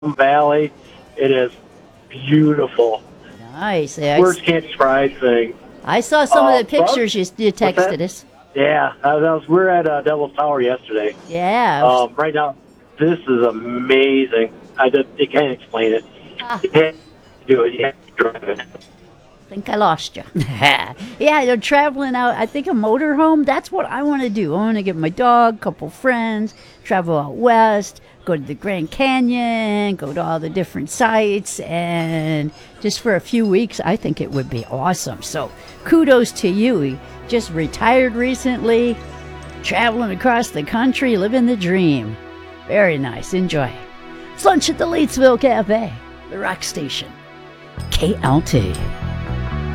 Valley. It is beautiful. Nice. Words can't describe things. I saw some of the pictures you What's that? texted us. Yeah, we're at Devil's Tower yesterday. Yeah. Right now, this is amazing. You can't explain it. You can't do it. You have to drive it. I think I lost you. Yeah, they're traveling out. I think a motorhome. That's what I want to do. I want to get my dog, couple friends, travel out west, go to the Grand Canyon, go to all the different sites, and just for a few weeks, I think it would be awesome. So, kudos to you. He just retired recently, traveling across the country, living the dream. Very nice. Enjoy. It's lunch at the Leedsville Cafe, the rock station. KLT.